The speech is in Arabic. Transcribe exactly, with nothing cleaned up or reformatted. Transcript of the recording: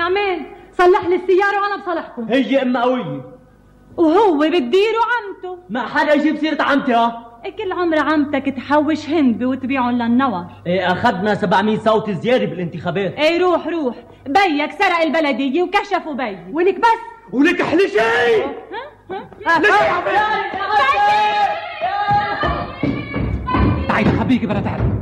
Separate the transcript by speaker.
Speaker 1: نعمين صلح لي السيارة وأنا بصلحكم.
Speaker 2: هي أم قوية
Speaker 1: وهو بديره عمته.
Speaker 2: ما حدا يجيب سيرة عمتي. ها
Speaker 1: كل عمر عمتك تحوش هند وتبيعهم للنور.
Speaker 2: ايه اخذنا سبعمية صوت زيادة بالانتخابات.
Speaker 1: ايه روح روح، بيك سرق البلدية وكشفوا بي ولك بس
Speaker 2: ولك احلى شيء.
Speaker 3: تعي حبيبي بلا تعرف.